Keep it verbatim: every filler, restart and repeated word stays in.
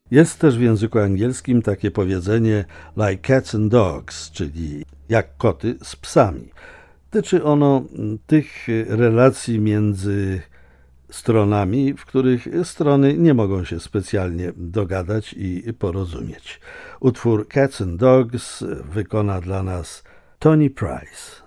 Jest też w języku angielskim takie powiedzenie like cats and dogs, czyli jak koty z psami. Tyczy ono tych relacji między stronami, w których strony nie mogą się specjalnie dogadać i porozumieć. Utwór Cats and Dogs wykona dla nas Tony Price.